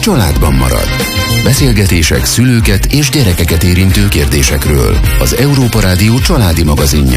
családban marad. Beszélgetések szülőket és gyerekeket érintő kérdésekről. Az Európa Rádió családi magazinja.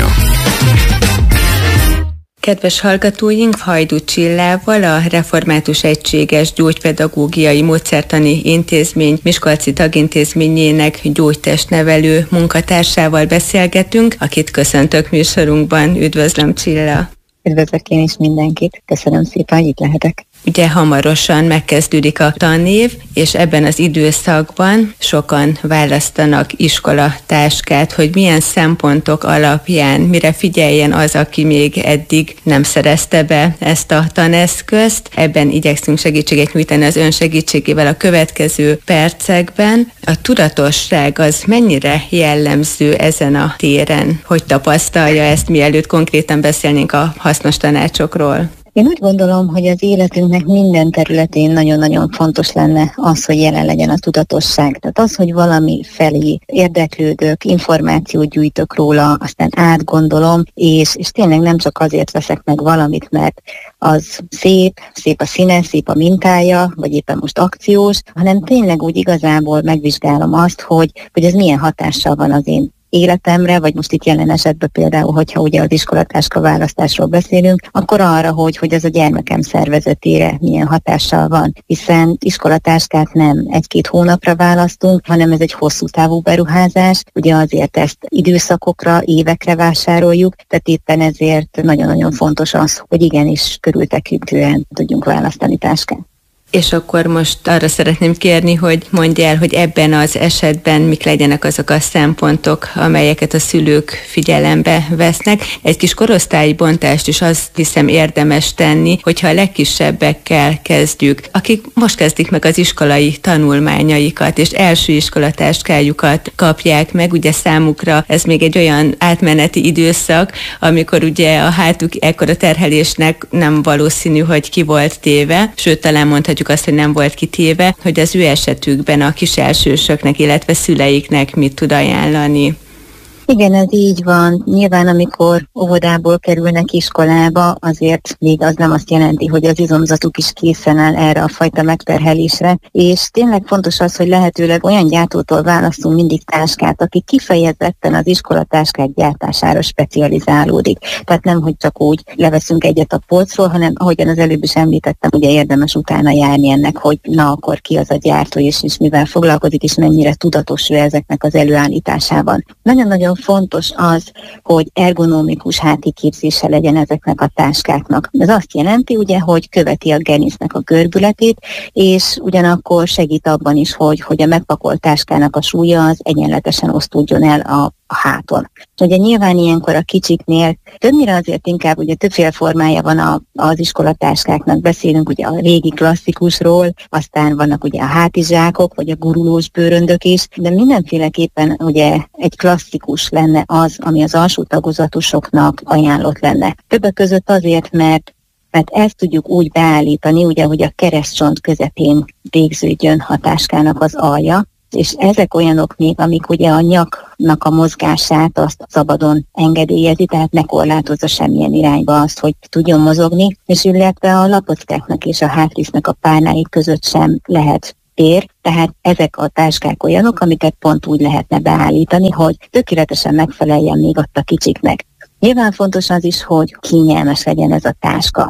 Kedves hallgatóink, Hajdú Csillával, a Református Egységes Gyógypedagógiai Módszertani Intézmény Miskolci tagintézményének gyógytestnevelő munkatársával beszélgetünk, akit köszöntök műsorunkban. Üdvözlöm, Csilla! Üdvözlök én is mindenkit, köszönöm szépen, hogy itt lehetek. Ugye hamarosan megkezdődik a tanév, és ebben az időszakban sokan választanak iskolatáskát, hogy milyen szempontok alapján, mire figyeljen az, aki még eddig nem szerezte be ezt a taneszközt. Ebben igyekszünk segítséget nyújtani az ön segítségével a következő percekben. A tudatosság az mennyire jellemző ezen a téren? Hogy tapasztalja ezt, mielőtt konkrétan beszélnénk a hasznos tanácsokról? Én úgy gondolom, hogy az életünknek minden területén nagyon-nagyon fontos lenne az, hogy jelen legyen a tudatosság. Tehát az, hogy valami felé érdeklődök, információt gyűjtök róla, aztán átgondolom, és tényleg nem csak azért veszek meg valamit, mert az szép a színe, szép a mintája, vagy éppen most akciós, hanem tényleg úgy igazából megvizsgálom azt, hogy ez milyen hatással van az én életemre, vagy most itt jelen esetben például, hogyha ugye az iskolatáska választásról beszélünk, akkor arra, hogy ez a gyermekem szervezetére milyen hatással van. Hiszen iskolatáskát nem 1-2 hónapra választunk, hanem ez egy hosszú távú beruházás, ugye azért ezt időszakokra, évekre vásároljuk, tehát éppen ezért nagyon-nagyon fontos az, hogy igenis körültekintően tudjunk választani táskát. És akkor most arra szeretném kérni, hogy mondj el, hogy ebben az esetben mik legyenek azok a szempontok, amelyeket a szülők figyelembe vesznek. Egy kis korosztályi bontást is azt hiszem érdemes tenni, hogyha a legkisebbekkel kezdjük, akik most kezdik meg az iskolai tanulmányaikat, és első iskolatáskájukat kapják meg, ugye számukra ez még egy olyan átmeneti időszak, amikor ugye a hátuk ekkora terhelésnek nem valószínű, hogy ki volt téve, sőt talán mondhatjuk azt, hogy nem volt kitéve, hogy az ő esetükben a kiselsősöknek, illetve szüleiknek mit tud ajánlani. Igen, ez így van. Nyilván, amikor óvodából kerülnek iskolába, azért még az nem azt jelenti, hogy az izomzatuk is készen áll erre a fajta megterhelésre, és tényleg fontos az, hogy lehetőleg olyan gyártótól választunk mindig táskát, aki kifejezetten az iskolatáskák gyártására specializálódik. Tehát nem, hogy csak úgy leveszünk egyet a polcról, hanem ahogyan az előbb is említettem, ugye érdemes utána járni ennek, hogy na akkor ki az a gyártó, és mivel foglalkozik, és mennyire tudatos ő ezeknek az előállításában. Nagyon-nagyon fontos az, hogy ergonomikus háti képzése legyen ezeknek a táskáknak. Ez azt jelenti, ugye, hogy követi a gerincnek a görbületét, és ugyanakkor segít abban is, hogy a megpakolt táskának a súlya az egyenletesen osztódjon el a háton. Ugye nyilván ilyenkor a kicsiknél többnyire azért inkább ugye többféle formája van az iskolatáskáknak, beszélünk ugye a régi klasszikusról, aztán vannak ugye a hátizsákok, vagy a gurulós bőröndök is, de mindenféleképpen ugye egy klasszikus lenne az, ami az alsó tagozatusoknak ajánlott lenne. Többek között azért, mert ezt tudjuk úgy beállítani, ugye, hogy a keresztcsont közepén végződjön a táskának az alja, és ezek olyanok még, amik ugye a nyaknak a mozgását azt szabadon engedélyezi, tehát ne korlátozza semmilyen irányba azt, hogy tudjon mozogni, és illetve a lapockáknak és a hátrésznek a párnái között sem lehet tér, tehát ezek a táskák olyanok, amiket pont úgy lehetne beállítani, hogy tökéletesen megfeleljen még ott a kicsiknek. Nyilván fontos az is, hogy kényelmes legyen ez a táska,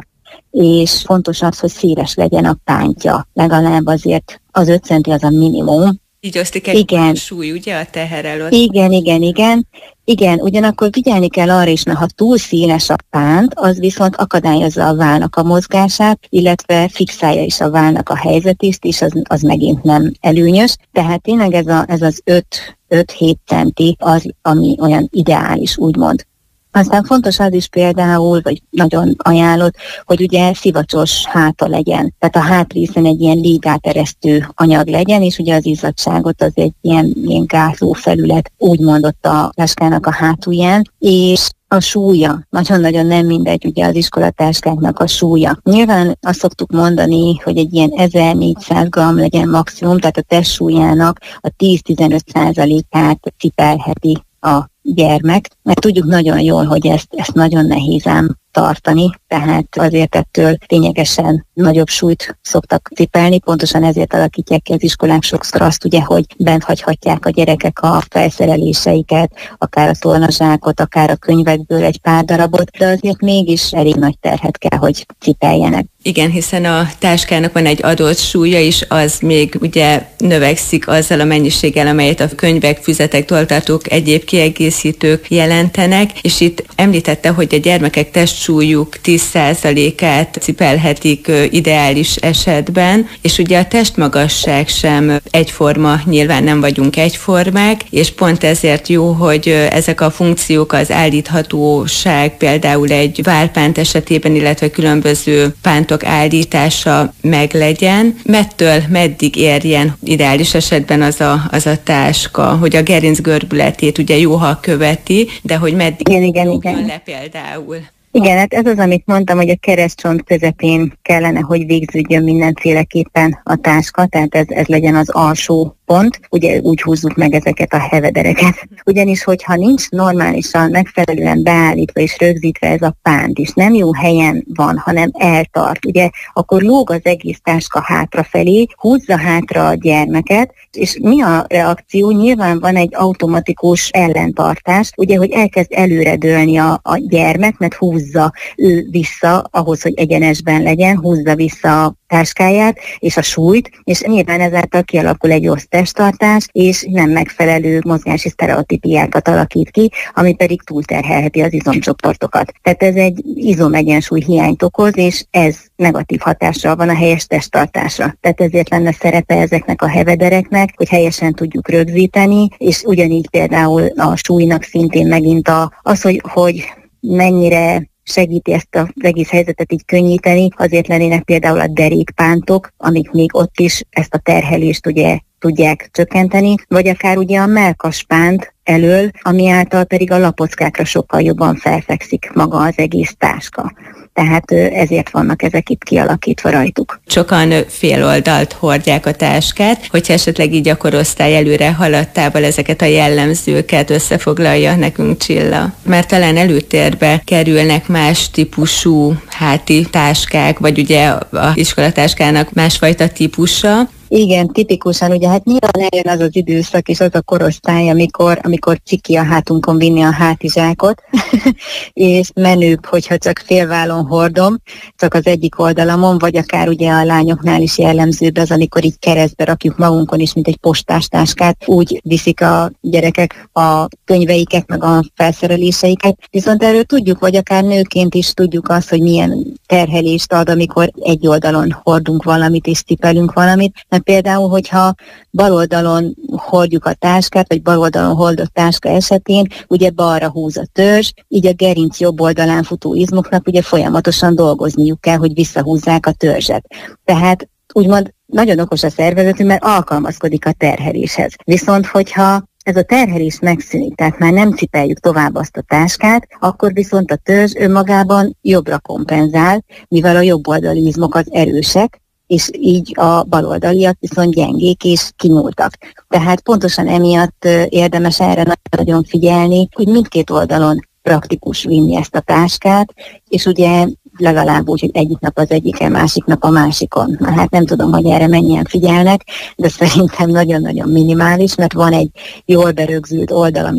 és fontos az, hogy széles legyen a pántja, legalább azért az 5 centi az a minimum. Így osztik egy súly, ugye, a teher előtt? Igen, ugyanakkor figyelni kell arra is, mert ha túl széles a pánt, az viszont akadályozza a válnak a mozgását, illetve fixálja is a válnak a helyzetést, és az megint nem előnyös. Tehát tényleg ez az 5-7 centi az, ami olyan ideális, úgymond. Aztán fontos az is például, vagy nagyon ajánlott, hogy ugye szivacsos háta legyen. Tehát a hátrészen egy ilyen légáteresztő anyag legyen, és ugye az izzadságot az egy ilyen gátló felület, úgy mondott a táskának a hátulján, és a súlya, nagyon-nagyon nem mindegy ugye az iskolatáskáknak a súlya. Nyilván azt szoktuk mondani, hogy egy ilyen 1400 g legyen maximum, tehát a testsúlyának a 10-15%-át cipelheti a gyermek, mert tudjuk nagyon jól, hogy ezt nagyon nehéz ám tartani, tehát azért ettől lényegesen nagyobb súlyt szoktak cipelni, pontosan ezért alakítják ki az iskolák sokszor azt, ugye, hogy bent hagyhatják a gyerekek a felszereléseiket, akár a tornazsákot, akár a könyvekből egy pár darabot, de azért mégis elég nagy terhet kell, hogy cipeljenek. Igen, hiszen a táskának van egy adott súlya is, az még ugye növekszik azzal a mennyiséggel, amelyet a könyvek, füzetek, tolltartók, egyéb kiegészítők jelentenek, és itt említette, hogy a gyermekek testsúlyuk 10%-át cipelhetik ideális esetben, és ugye a testmagasság sem egyforma, nyilván nem vagyunk egyformák, és pont ezért jó, hogy ezek a funkciók, az állíthatóság például egy válpánt esetében, illetve különböző pántok állítása meglegyen. Mettől meddig érjen ideális esetben az a táska, hogy a gerinc görbületét ugye jó, ha követi, de hogy meddig igen. le például. Igen, hát ez az, amit mondtam, hogy a keresztcsont közepén kellene, hogy végződjön mindenféleképpen a táska, tehát ez legyen az alsó pont, ugye úgy húzzuk meg ezeket a hevedereket. Ugyanis, hogyha nincs normálisan, megfelelően beállítva és rögzítve ez a pánt, és nem jó helyen van, hanem eltart, ugye, akkor lóg az egész táska hátrafelé, húzza hátra a gyermeket, és mi a reakció? Nyilván van egy automatikus ellentartás, ugye, hogy elkezd előredőlni a gyermek, mert húzza ő vissza ahhoz, hogy egyenesben legyen, húzza vissza a táskáját és a súlyt, és nyilván ezáltal kialakul egy rossz testtartás, és nem megfelelő mozgási sztereotípiákat alakít ki, ami pedig túlterhelheti az izomcsoportokat. Tehát ez egy izomegyensúly hiányt okoz, és ez negatív hatással van a helyes testtartásra. Tehát ezért lenne szerepe ezeknek a hevedereknek, hogy helyesen tudjuk rögzíteni, és ugyanígy például a súlynak szintén megint az, hogy mennyire segíti ezt az egész helyzetet így könnyíteni, azért lennének például a derékpántok, amik még ott is ezt a terhelést ugye tudják csökkenteni, vagy akár ugye a mellkaspánt elől, ami által pedig a lapockákra sokkal jobban felfekszik maga az egész táska. Tehát ezért vannak ezek itt kialakítva rajtuk. Sokan féloldalt hordják a táskát, hogyha esetleg így a korosztály előre haladtával ezeket a jellemzőket összefoglalja nekünk Csilla. Mert talán előtérbe kerülnek más típusú háti táskák, vagy ugye a iskolatáskának másfajta típusa. Igen, tipikusan, ugye hát nyilván eljön az az időszak és az a korosztály, amikor ciki a hátunkon vinni a hátizsákot, és menőbb, hogyha csak félvállon hordom, csak az egyik oldalamon, vagy akár ugye a lányoknál is jellemzőbb az, amikor így keresztbe rakjuk magunkon is, mint egy postástáskát, úgy viszik a gyerekek a könyveiket, meg a felszereléseiket. Viszont erről tudjuk, vagy akár nőként is tudjuk azt, hogy milyen terhelést ad, amikor egy oldalon hordunk valamit és cipelünk valamit. Például, hogyha bal oldalon hordjuk a táskát, vagy bal oldalon hordott táska esetén, ugye balra húz a törzs, így a gerinc jobb oldalán futó izmoknak ugye folyamatosan dolgozniuk kell, hogy visszahúzzák a törzset. Tehát úgymond nagyon okos a szervezetünk, mert alkalmazkodik a terheléshez. Viszont, hogyha ez a terhelés megszűnik, tehát már nem cipeljük tovább azt a táskát, akkor viszont a törzs önmagában jobbra kompenzál, mivel a jobb oldali izmok az erősek, és így a baloldaliak viszont gyengék és kinyúltak. Tehát pontosan emiatt érdemes erre nagyon figyelni, hogy mindkét oldalon praktikus vinni ezt a táskát, és ugye legalább úgy, hogy egyik nap az egyiken, másik nap a másikon. Hát nem tudom, hogy erre mennyien figyelnek, de szerintem nagyon-nagyon minimális, mert van egy jól berögzült oldal,